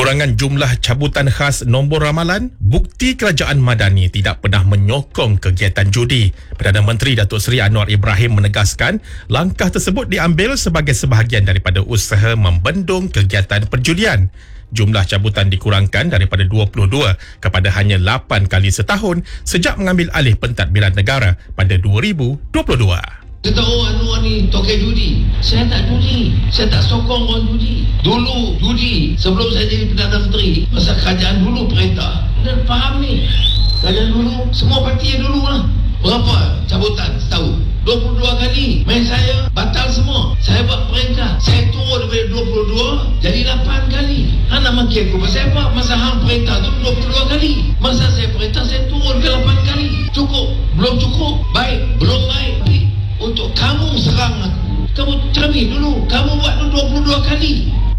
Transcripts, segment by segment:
Kekurangan jumlah cabutan khas nombor ramalan, bukti kerajaan Madani tidak pernah menyokong kegiatan judi. Perdana Menteri Datuk Seri Anwar Ibrahim menegaskan langkah tersebut diambil sebagai sebahagian daripada usaha membendung kegiatan perjudian. Jumlah cabutan dikurangkan daripada 22 kepada hanya 8 kali setahun sejak mengambil alih pentadbiran negara pada 2022. Kata Anwar ni tokai judi. Saya tak judi. Saya tak sokong orang judi. Dulu judi, sebelum saya jadi Perdana Menteri, masa kerajaan dulu perintah. Dan faham ni. Kerajaan dulu, semua parti dulu lah. Berapa cabutan setahun? 22 kali. Main saya batal semua. Saya buat perintah. Saya turun daripada 22 jadi 8 kali. Nak maki aku pasal apa? Masa hang perintah tu 22 kali. Masa saya perintah, saya turun ke 8 kali. Cukup? Belum cukup? Baik? Belum baik? Untuk kamu serang aku. Kamu cermin dulu. Kamu buat 22 kali.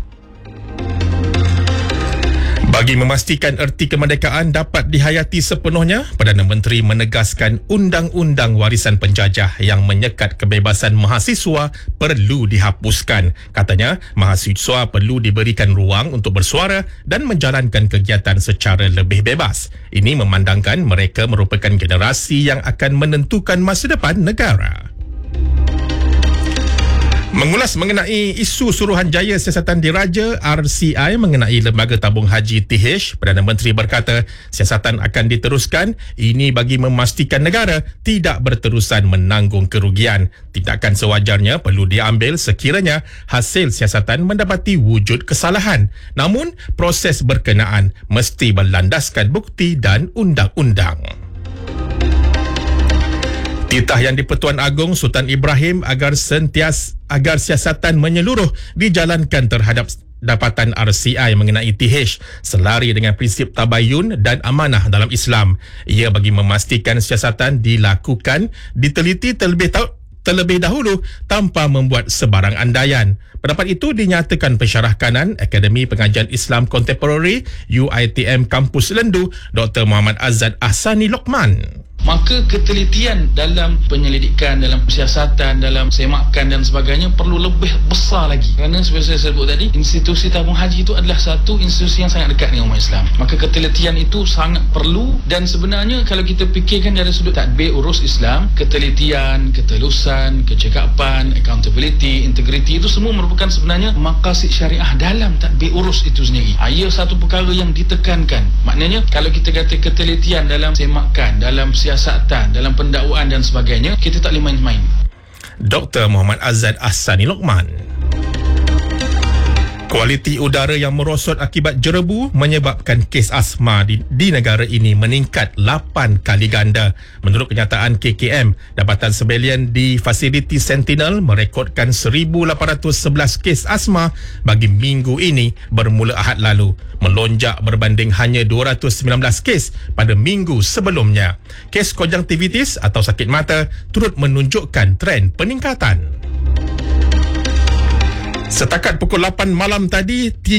Bagi memastikan erti kemerdekaan dapat dihayati sepenuhnya, Perdana Menteri menegaskan Undang-Undang Warisan Penjajah yang menyekat kebebasan mahasiswa perlu dihapuskan. Katanya, mahasiswa perlu diberikan ruang untuk bersuara dan menjalankan kegiatan secara lebih bebas. Ini memandangkan mereka merupakan generasi yang akan menentukan masa depan negara. Mengulas mengenai isu Suruhanjaya Siasatan Diraja RCI mengenai Lembaga Tabung Haji TH, Perdana Menteri berkata siasatan akan diteruskan. Ini bagi memastikan negara tidak berterusan menanggung kerugian. Tindakan sewajarnya perlu diambil sekiranya hasil siasatan mendapati wujud kesalahan. Namun, proses berkenaan mesti berlandaskan bukti dan undang-undang. Titah Yang di-Pertuan Agong Sultan Ibrahim agar siasatan menyeluruh dijalankan terhadap dapatan RCI mengenai TH selari dengan prinsip tabayun dan amanah dalam Islam. Ia bagi memastikan siasatan dilakukan, diteliti terlebih dahulu tanpa membuat sebarang andaian. Pendapat itu dinyatakan pensyarah kanan Akademi Pengajian Islam Kontemporari UiTM Kampus Lendu, Dr. Muhammad Azad Ahsani Lokman. Maka ketelitian dalam penyelidikan, dalam siasatan, dalam semakan dan sebagainya perlu lebih besar lagi. Kerana seperti saya sebut tadi, institusi tabung haji itu adalah satu institusi yang sangat dekat dengan umat Islam. Maka ketelitian itu sangat perlu, dan sebenarnya kalau kita fikirkan dari sudut tadbir urus Islam, ketelitian, ketelusan, kecekapan, accountability, integrity itu semua merupakan sebenarnya maqasid syariah dalam tadbir urus itu sendiri. Ia satu perkara yang ditekankan. Maknanya kalau kita kata ketelitian dalam semakan, dalam siasatan, dalam pendakwaan dan sebagainya, kita tak boleh main-main. Dr. Muhammad Azad Ahsani Lokman. Kualiti udara yang merosot akibat jerebu menyebabkan kes asma di negara ini meningkat 8 kali ganda. Menurut kenyataan KKM, Dapatan Sebelian di fasiliti Sentinel merekodkan 1,811 kes asma bagi minggu ini bermula Ahad lalu, melonjak berbanding hanya 219 kes pada minggu sebelumnya. Kes konjungtivitis atau sakit mata turut menunjukkan tren peningkatan. Setakat pukul 8 malam tadi,